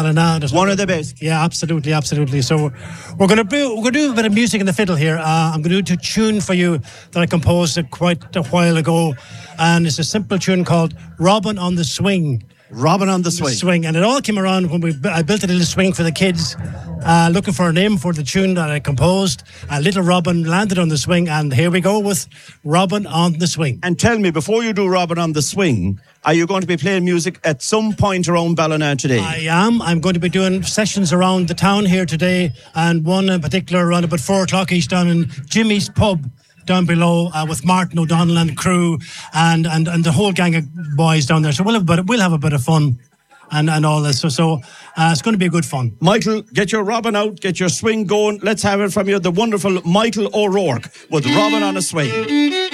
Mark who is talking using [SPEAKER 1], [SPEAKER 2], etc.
[SPEAKER 1] Ballina.
[SPEAKER 2] One of the best.
[SPEAKER 1] Yeah, absolutely. So we're going to do a bit of music in the fiddle here. I'm going to do a tune for you that I composed quite a while ago, and it's a simple tune called "Robin on the Swing."
[SPEAKER 2] Robin on the Swing.
[SPEAKER 1] And it all came around when I built a little swing for the kids, looking for a name for the tune that I composed. Little Robin landed on the swing, and here we go with Robin on the Swing.
[SPEAKER 2] And tell me, before you do Robin on the Swing, are you going to be playing music at some point around Ballina today?
[SPEAKER 1] I am. I'm going to be doing sessions around the town here today, and one in particular around about 4 o'clock each down in Jimmy's Pub down below with Martin O'Donnell and crew and the whole gang of boys down there. So we'll have a bit of fun and all this. So it's going to be a good fun.
[SPEAKER 2] Michael, get your Robin out, get your swing going. Let's have it from you, the wonderful Michael O'Rourke with Robin on a Swing.